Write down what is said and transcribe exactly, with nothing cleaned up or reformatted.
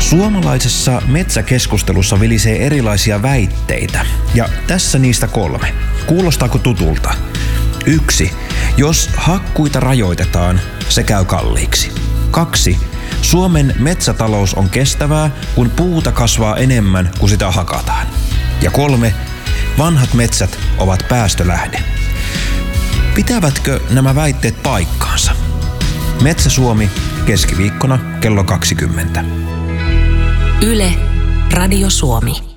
Suomalaisessa metsäkeskustelussa vilisee erilaisia väitteitä, ja tässä niistä kolme. Kuulostaako tutulta? Yksi. Jos hakkuita rajoitetaan, se käy kalliiksi. Kaksi. Suomen metsätalous on kestävää, kun puuta kasvaa enemmän kuin sitä hakataan. Ja kolme. Vanhat metsät ovat päästölähde. Pitävätkö nämä väitteet paikkaansa? Metsä Suomi, keskiviikkona kello kaksikymmentä. Yle, Radio Suomi.